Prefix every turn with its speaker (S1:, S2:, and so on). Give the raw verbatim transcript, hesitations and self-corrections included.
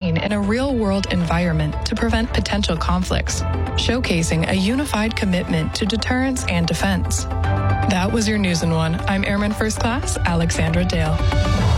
S1: working in a real-world environment to prevent potential conflicts, showcasing a unified commitment to deterrence and defense. That was your News in One. I'm Airman First Class Alexandra Dale.